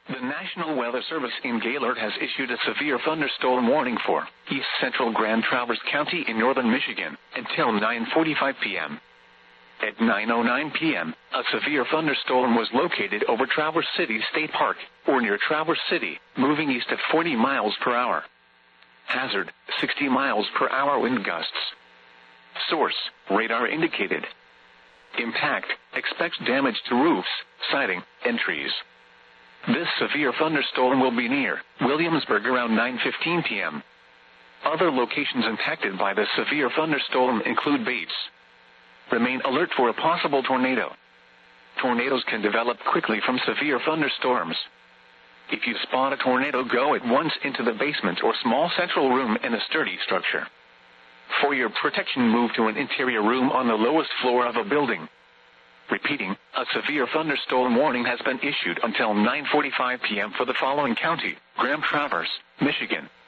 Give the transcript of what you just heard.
The National Weather Service in Gaylord has issued a severe thunderstorm warning for east central Grand Traverse County in northern Michigan until 9:45 p.m. At 9:09 p.m., a severe thunderstorm was located over Traverse City State Park, or near Traverse City, moving east at 40 miles per hour. Hazard, 60 miles per hour wind gusts. Source, radar indicated. Impact, expects damage to roofs, siding, and trees. This severe thunderstorm will be near Williamsburg around 9:15 p.m. Other locations impacted by the severe thunderstorm include Bates. Remain alert for a possible tornado. Tornadoes can develop quickly from severe thunderstorms. If you spot a tornado, go at once into the basement or small central room in a sturdy structure. For your protection, move to an interior room on the lowest floor of a building. Repeating, a severe thunderstorm warning has been issued until 9:45 p.m. for the following county: Grand Traverse, Michigan,